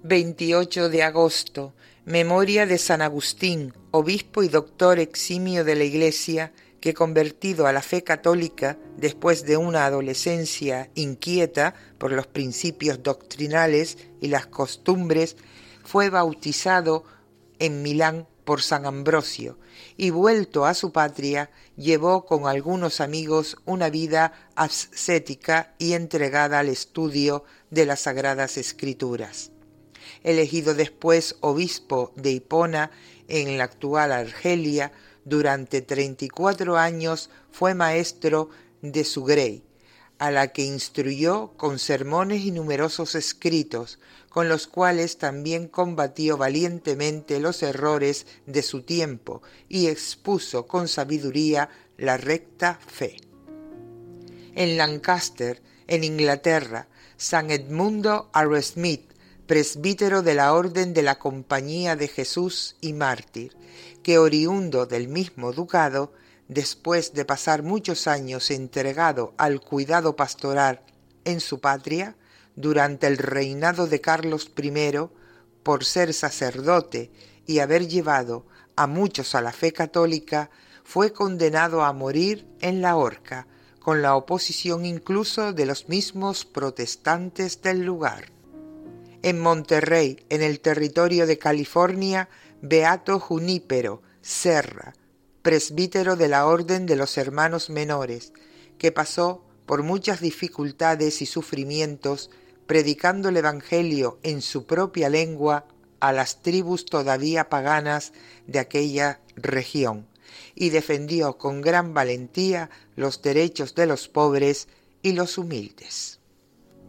28 de agosto, memoria de San Agustín, obispo y doctor eximio de la Iglesia, que convertido a la fe católica después de una adolescencia inquieta por los principios doctrinales y las costumbres, fue bautizado en Milán por San Ambrosio y vuelto a su patria llevó con algunos amigos una vida ascética y entregada al estudio de las Sagradas Escrituras. Elegido después obispo de Hipona en la actual Argelia, durante 34 años fue maestro de Sugrey, a la que instruyó con sermones y numerosos escritos, con los cuales también combatió valientemente los errores de su tiempo y expuso con sabiduría la recta fe. En Lancaster, en Inglaterra, San Edmundo Arrowsmith, presbítero de la Orden de la Compañía de Jesús y mártir, que oriundo del mismo ducado, después de pasar muchos años entregado al cuidado pastoral en su patria, durante el reinado de Carlos I, por ser sacerdote y haber llevado a muchos a la fe católica, fue condenado a morir en la horca, con la oposición incluso de los mismos protestantes del lugar. En Monterrey, en el territorio de California, Beato Junípero Serra, presbítero de la Orden de los Hermanos Menores, que pasó por muchas dificultades y sufrimientos, predicando el Evangelio en su propia lengua a las tribus todavía paganas de aquella región, y defendió con gran valentía los derechos de los pobres y los humildes.